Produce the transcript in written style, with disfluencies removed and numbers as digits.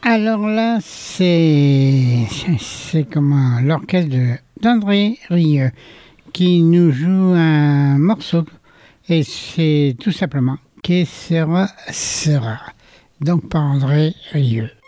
Alors là, c'est comment l'orchestre d'André Rieu qui nous joue un morceau et c'est tout simplement Qui sera sera. Donc par André Rieu.